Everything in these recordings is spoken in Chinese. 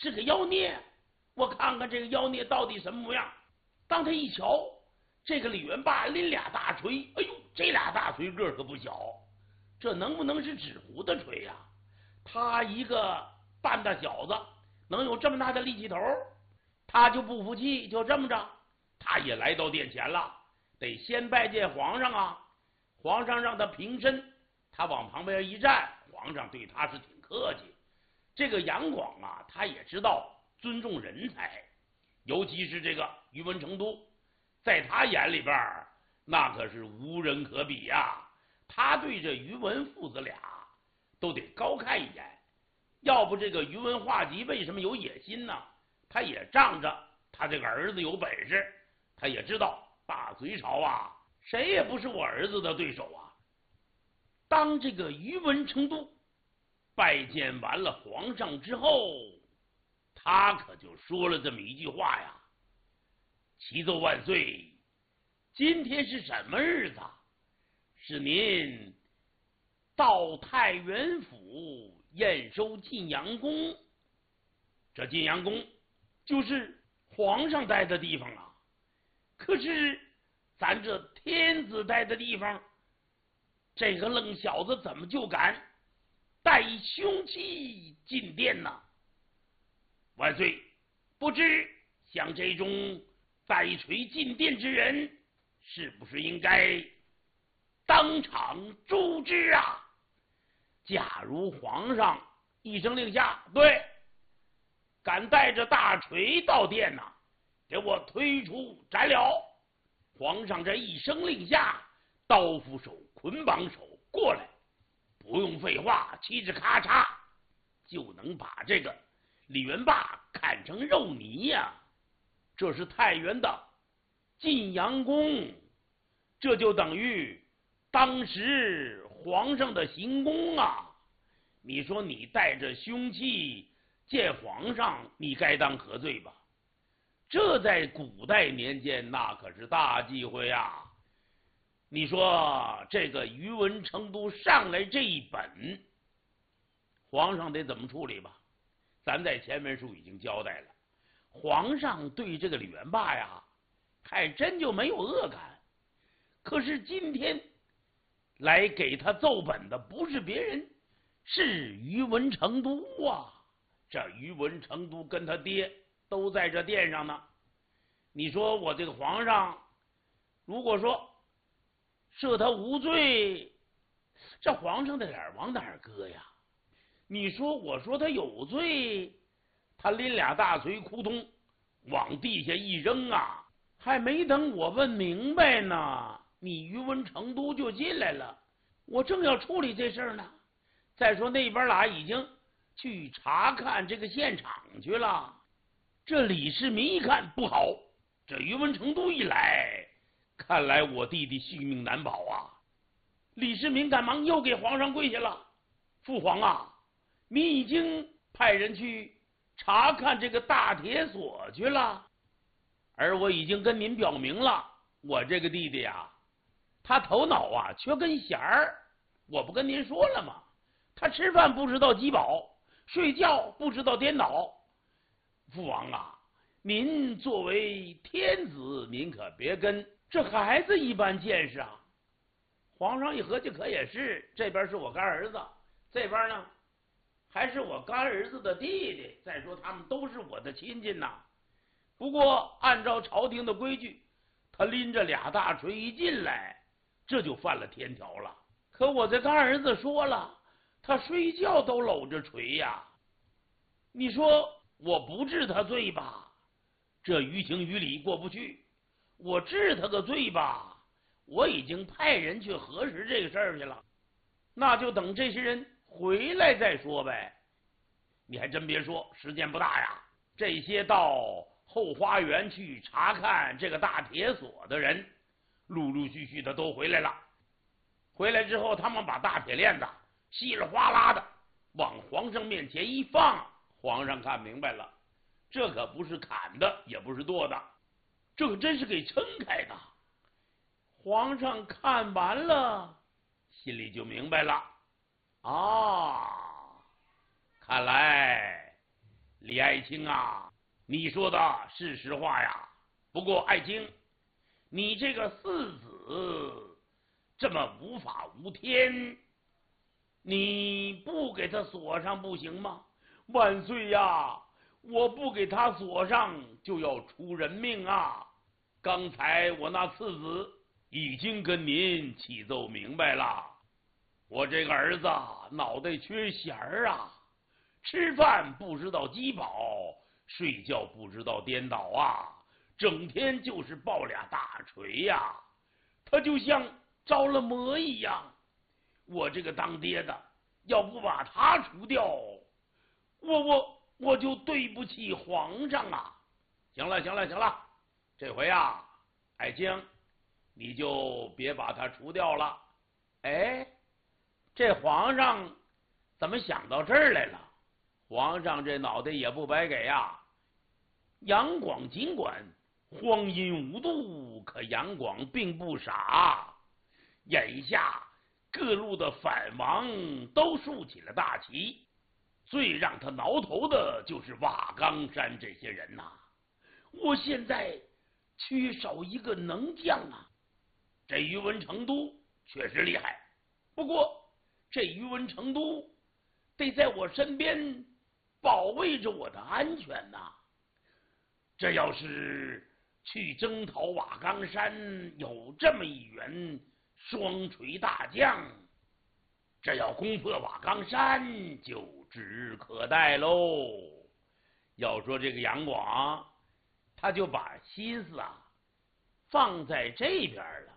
是个妖孽，我看看这个妖孽到底什么模样。当他一瞧，这个李元霸拎俩大锤，哎呦，这俩大锤个可不小，这能不能是纸糊的锤呀？他一个半大小子，能有这么大的力气头？他就不服气，就这么着，他也来到殿前了，得先拜见皇上啊。皇上让他平身，他往旁边一站，皇上对他是挺客气。这个杨广啊，他也知道尊重人才，尤其是这个宇文成都，在他眼里边那可是无人可比呀。他对这宇文父子俩都得高看一眼，要不这个宇文化及为什么有野心呢？他也仗着他这个儿子有本事，他也知道大隋朝啊，谁也不是我儿子的对手啊。当这个宇文成都拜见完了皇上之后，他可就说了这么一句话呀：启奏万岁，今天是什么日子？是您到太原府验收晋阳宫。这晋阳宫就是皇上待的地方啊，可是咱这天子待的地方，这个愣小子怎么就敢带凶器进殿呢？万岁，不知像这种带锤进殿之人，是不是应该当场诛之啊？假如皇上一声令下，对，敢带着大锤到殿呐，给我推出斩了！皇上这一声令下，刀斧手、捆绑手过来，不用废话，嘁哧咔嚓就能把这个李元霸砍成肉泥呀！这是太原的晋阳宫，这就等于当时皇上的行宫啊！你说你带着凶器见皇上，你该当何罪吧？这在古代年间那可是大忌讳啊！你说这个宇文成都上来这一本，皇上得怎么处理吧？咱在前文书已经交代了，皇上对这个李元霸呀，还真就没有恶感。可是今天来给他奏本的不是别人，是宇文成都啊！这宇文成都跟他爹都在这殿上呢。你说我这个皇上，如果说赦他无罪，这皇上的脸往哪儿搁呀？你说我说他有罪，他拎俩大锤扑通往地下一扔啊，还没等我问明白呢，你宇文成都就进来了，我正要处理这事儿呢。再说那边俩已经去查看这个现场去了，这李世民一看不好，这宇文成都一来，看来我弟弟性命难保啊！李世民赶忙又给皇上跪下了：父皇啊，你已经派人去查看这个大铁锁去了，而我已经跟您表明了，我这个弟弟啊，他头脑啊缺根弦儿，我不跟您说了吗？他吃饭不知道饥饱，睡觉不知道颠倒。父王啊，您作为天子，您可别跟这孩子一般见识啊！皇上一合计，可也是，这边是我干儿子，这边呢还是我干儿子的弟弟，再说他们都是我的亲戚呐。不过按照朝廷的规矩，他拎着俩大锤一进来，这就犯了天条了。可我这干儿子说了，他睡觉都搂着锤呀，你说我不治他罪吧，这于情于理过不去；我治他个罪吧，我已经派人去核实这个事儿去了，那就等这些人回来再说呗。你还真别说，时间不大呀，这些到后花园去查看这个大铁锁的人，陆陆续续的都回来了。回来之后，他们把大铁链子稀里哗啦的往皇上面前一放，皇上看明白了，这可不是砍的，也不是剁的，这可真是给撑开的。皇上看完了，心里就明白了啊，看来李爱卿啊，你说的是实话呀。不过爱卿，你这个四子这么无法无天，你不给他锁上不行吗？万岁呀！我不给他锁上，就要出人命啊！刚才我那次子已经跟您启奏明白了，我这个儿子脑袋缺弦儿啊，吃饭不知道饥饱，睡觉不知道颠倒啊，整天就是抱俩大锤呀，他就像着了魔一样。我这个当爹的要不把他除掉，我就对不起皇上啊！行了，这回啊，爱卿，你就别把他除掉了。哎，这皇上怎么想到这儿来了？皇上这脑袋也不白给呀！杨广尽管荒淫无度，可杨广并不傻。眼下各路的反王都竖起了大旗，最让他挠头的就是瓦岗山这些人呐。我现在缺少一个能将啊！这于文成都确实厉害，不过这于文成都得在我身边保卫着我的安全呐。这要是去征讨瓦岗山，有这么一员双锤大将，这要攻破瓦岗山就指日可待喽。要说这个杨广，他就把心思啊放在这边了。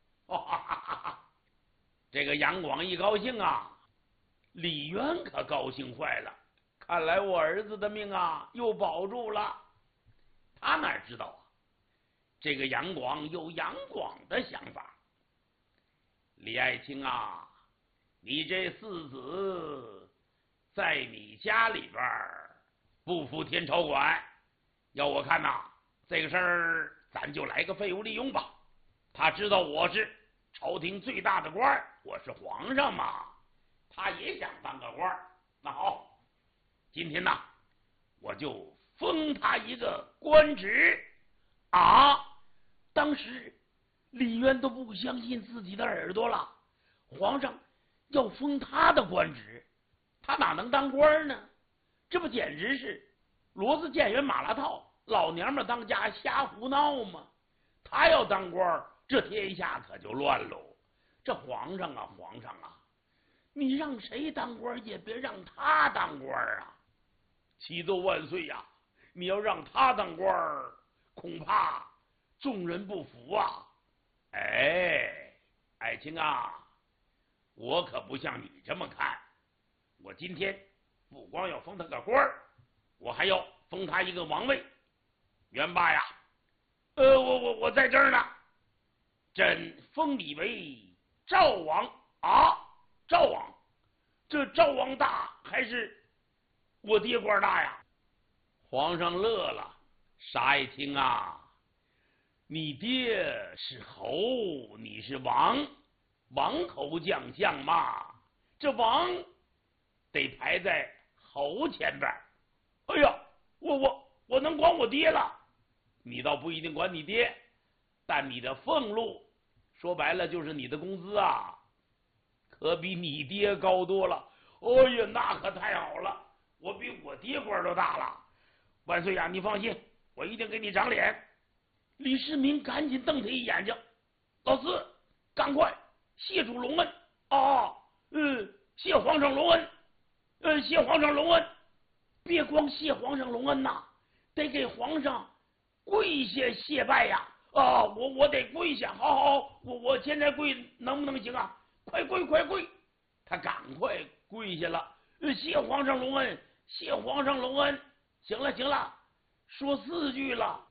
这个杨广一高兴啊，李渊可高兴坏了。看来我儿子的命啊又保住了。他哪知道啊，这个杨广有杨广的想法。李爱卿啊，你这四子在你家里边不服天朝管，要我看呐，这个事儿咱就来个废物利用吧。他知道我是朝廷最大的官，我是皇上嘛，他也想当个官。那好，今天呐，我就封他一个官职啊！当时李渊都不相信自己的耳朵了，皇上要封他的官职，他哪能当官呢？这不简直是骡子见人马拉套，老娘们当家瞎胡闹吗？他要当官，这天下可就乱喽。这皇上啊，你让谁当官也别让他当官啊！启奏万岁呀！你要让他当官，恐怕众人不服啊！哎，爱卿啊，我可不像你这么看。我今天不光要封他个官，我还要封他一个王位。元霸呀，我在这儿呢。朕封你为赵王啊！赵王，这赵王大还是我爹官大呀？皇上乐了，傻爱卿啊，你爹是侯，你是王，王侯将相嘛，这王得排在侯前边。哎呀，我能管我爹了？你倒不一定管你爹，但你的俸禄说白了就是你的工资啊，可比你爹高多了。哎呀，那可太好了，我比我爹官都大了。万岁呀，你放心，我一定给你长脸。李世民赶紧瞪他一眼睛，老四，赶快谢主隆恩啊！谢皇上隆恩，谢皇上隆恩。别光谢皇上隆恩呐，得给皇上跪下谢拜呀！啊，我得跪下，好，我现在跪能不能行啊？快跪！他赶快跪下了，谢皇上隆恩，谢皇上隆恩。行了，说4句了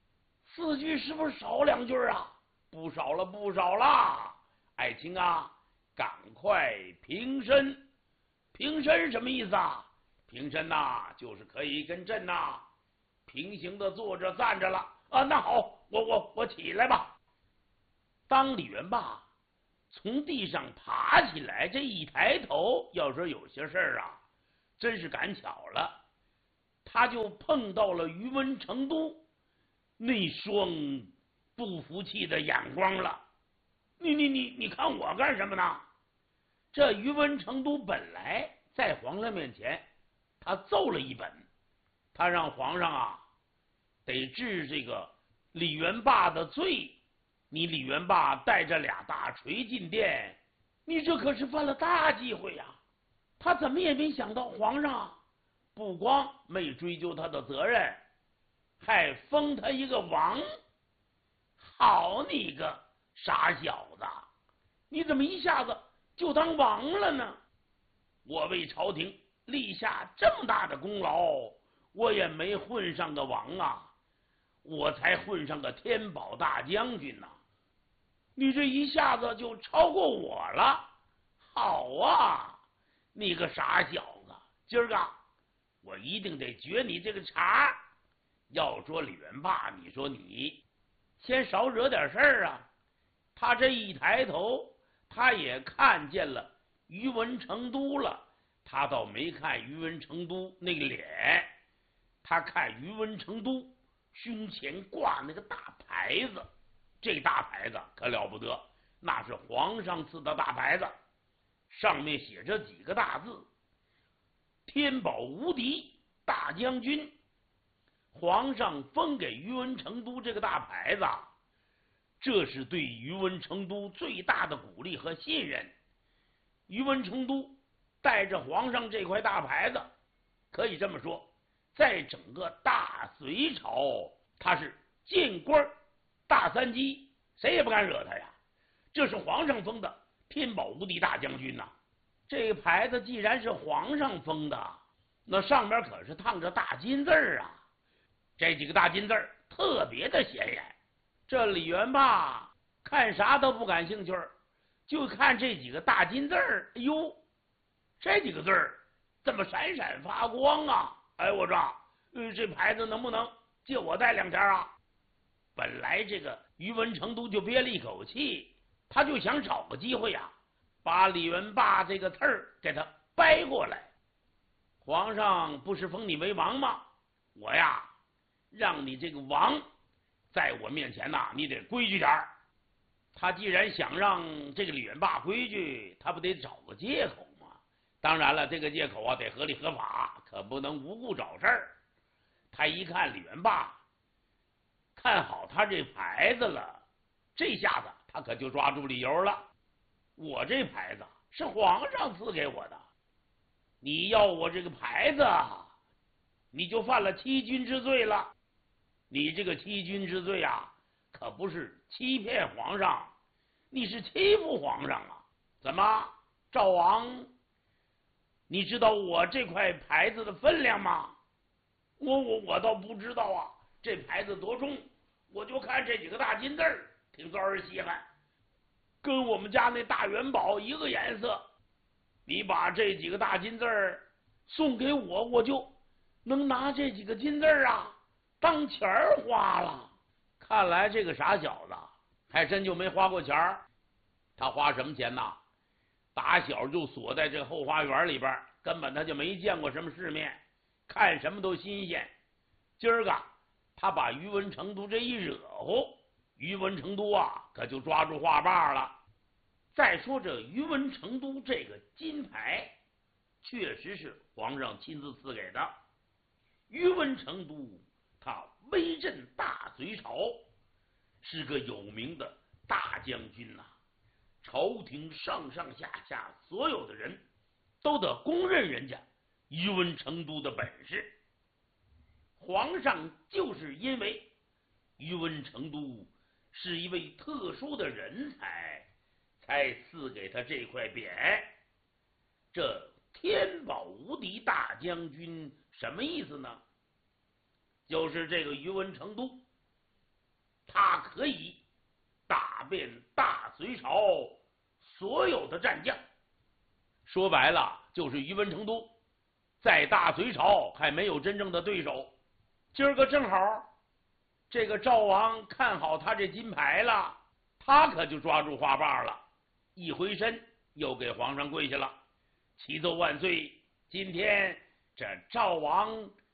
，4句是不是少2句啊？不少了，爱卿啊，赶快平身。平身什么意思啊？平身呐，就是可以跟朕呐平行的坐着站着了啊。那好，我起来吧。当李元霸从地上爬起来，这一抬头，要说有些事儿啊，真是赶巧了。 他就碰到了宇文成都那双不服气的眼光了。你看我干什么呢？这宇文成都本来在皇上面前，他奏了一本，他让皇上啊得治这个李元霸的罪。你李元霸带着俩大锤进殿，你这可是犯了大忌讳呀！他怎么也没想到，皇上不光没追究他的责任，还封他一个王。好你个傻小子，你怎么一下子就当王了呢？我为朝廷立下这么大的功劳，我也没混上个王啊，我才混上个天宝大将军呐。你这一下子就超过我了。好啊，你个傻小子，今儿个我一定得绝你这个茬。要说李元霸，你说你先少惹点事儿啊。他这一抬头，他也看见了宇文成都了。他倒没看宇文成都那个脸，他看宇文成都胸前挂那个大牌子。这大牌子可了不得，那是皇上赐的大牌子，上面写着几个大字：天宝无敌大将军。皇上封给宇文成都这个大牌子，这是对宇文成都最大的鼓励和信任。宇文成都带着皇上这块大牌子，可以这么说，在整个大隋朝他是见官大三基，谁也不敢惹他呀。这是皇上封的天宝无敌大将军呐。这牌子既然是皇上封的，那上面可是烫着大金字啊。这几个大金字特别的显眼。这李元霸看啥都不感兴趣，就看这几个大金字。哎呦，这几个字怎么闪闪发光啊？哎，我说这牌子能不能借我带两天啊？本来这个宇文成都就憋了一口气，他就想找个机会啊，把李元霸这个刺儿给他掰过来。皇上不是封你为王吗？我呀让你这个王在我面前呐，你得规矩点儿。他既然想让这个李元霸规矩，他不得找个借口吗？当然了，这个借口啊得合理合法，可不能无故找事儿。他一看李元霸看好他这牌子了，这下子他可就抓住理由了。我这牌子是皇上赐给我的，你要我这个牌子，你就犯了欺君之罪了。你这个欺君之罪啊，可不是欺骗皇上，你是欺负皇上啊！怎么，赵王，你知道我这块牌子的分量吗？我倒不知道啊，这牌子多重，我就看这几个大金字儿，挺招人稀罕，跟我们家那大元宝一个颜色。你把这几个大金字儿送给我，我就能拿这几个金字儿啊当钱儿花了。看来这个傻小子还真就没花过钱儿。他花什么钱呐？打小就锁在这后花园里边，根本他就没见过什么世面，看什么都新鲜。今儿个他把宇文成都这一惹乎，宇文成都啊可就抓住话把了。再说这宇文成都这个金牌，确实是皇上亲自赐给的。宇文成都他威震大隋朝，是个有名的大将军呐。朝廷上上下下所有的人都得公认人家宇文成都的本事。皇上就是因为宇文成都是一位特殊的人才，才赐给他这块匾。这天宝无敌大将军什么意思呢？就是这个宇文成都，他可以打遍大隋朝所有的战将。说白了，就是宇文成都在大隋朝还没有真正的对手。今儿个正好，这个赵王看好他这金牌了，他可就抓住话把了，一回身又给皇上跪下了，启奏万岁！今天这赵王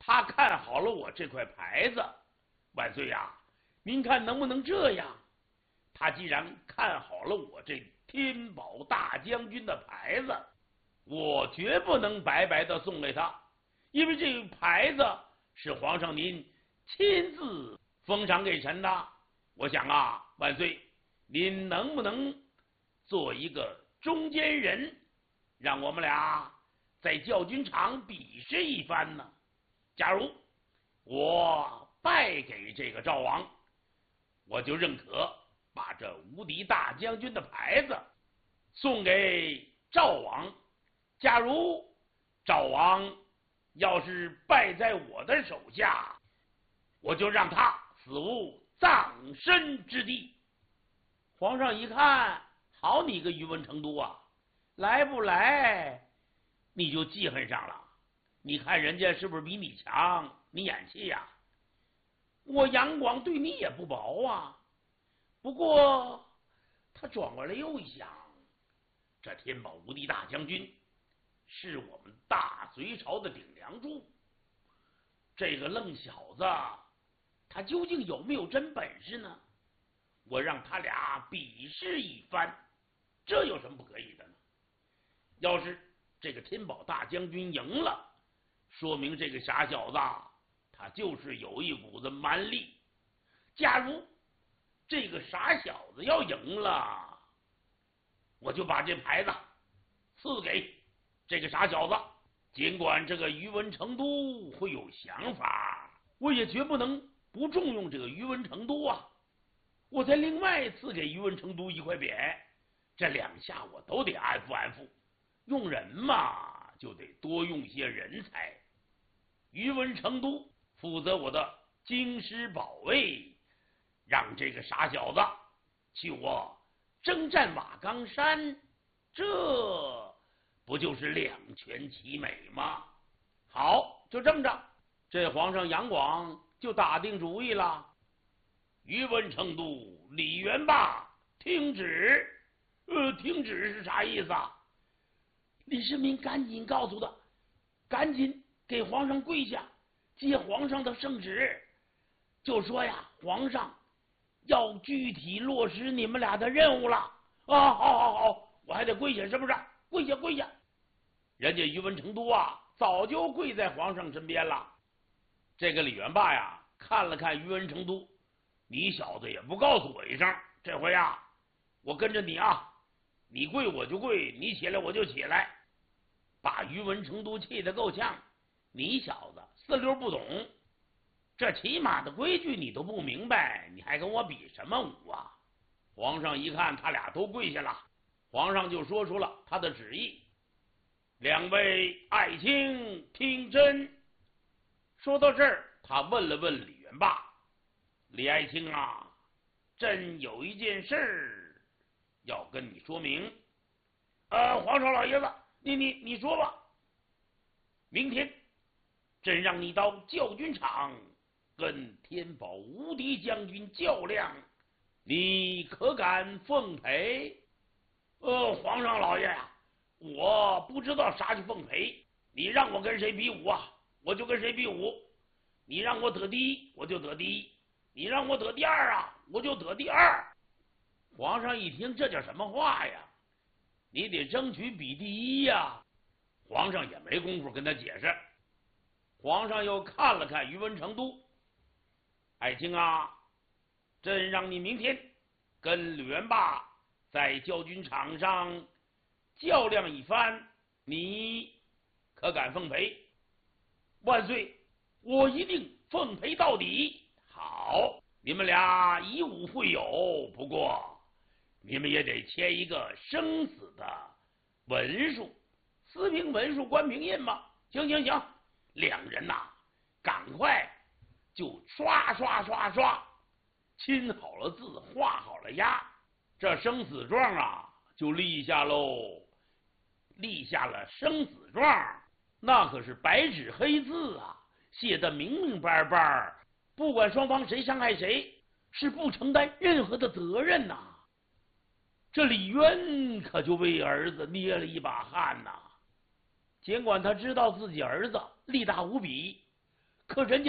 他看好了我这块牌子。万岁呀，您看能不能这样？他既然看好了我这天宝大将军的牌子，我绝不能白白的送给他，因为这个牌子是皇上您亲自封赏给臣的。我想啊，万岁，您能不能做一个中间人，让我们俩在教军场比试一番呢？假如我败给这个赵王，我就认可把这无敌大将军的牌子送给赵王。假如赵王要是败在我的手下，我就让他死无葬身之地。皇上一看，好你个宇文成都啊，来不来你就记恨上了。你看人家是不是比你强？你眼气呀？我杨广对你也不薄啊。不过他转过来又一想，这天宝无敌大将军是我们大隋朝的顶梁柱，这个愣小子他究竟有没有真本事呢？我让他俩比试一番，这有什么不可以的呢？要是这个天宝大将军赢了，说明这个傻小子他就是有一股子蛮力。假如这个傻小子要赢了，我就把这牌子赐给这个傻小子。尽管这个宇文成都会有想法，我也绝不能不重用这个宇文成都啊。我再另外赐给宇文成都一块匾，这两下我都得安抚安抚。用人嘛，就得多用些人才。宇文成都负责我的京师保卫，让这个傻小子去我征战瓦岗山，这不就是两全其美吗？好，就这么着。这皇上杨广就打定主意了。宇文成都、李元霸，听旨。听旨是啥意思啊？李世民赶紧告诉他，赶紧给皇上跪下，接皇上的圣旨，就说呀，皇上要具体落实你们俩的任务了啊！好，我还得跪下，是不是？跪下！人家宇文成都啊，早就跪在皇上身边了。这个李元霸呀，看了看宇文成都，你小子也不告诉我一声，这回啊，我跟着你啊，你跪我就跪，你起来我就起来，把宇文成都气得够呛。你小子四溜不懂，这起码的规矩你都不明白，你还跟我比什么武啊？皇上一看他俩都跪下了，皇上就说出了他的旨意：两位爱卿听真。说到这儿，他问了问李元霸：李爱卿啊，朕有一件事要跟你说明。皇上老爷子，你说吧。明天朕让你到教军场跟天宝无敌将军较量，你可敢奉陪？皇上老爷呀，我不知道啥是奉陪，你让我跟谁比武啊，我就跟谁比武。你让我得第一，我就得第一；你让我得第二啊，我就得第二。皇上一听，这叫什么话呀？你得争取比第一呀！皇上也没工夫跟他解释。皇上又看了看宇文成都，爱卿啊，朕让你明天跟吕元霸在教军场上较量一番，你可敢奉陪？万岁，我一定奉陪到底。好，你们俩以武会友，不过你们也得签一个生死的文书，私凭文书，官凭印吧。行，两人呐，赶快就刷亲好了字，画好了押，这生死状啊就立下喽。立下了生死状，那可是白纸黑字啊，写的明明白白，不管双方谁伤害谁，是不承担任何的责任呐。这李渊可就为儿子捏了一把汗呐。尽管他知道自己儿子力大无比， 可人家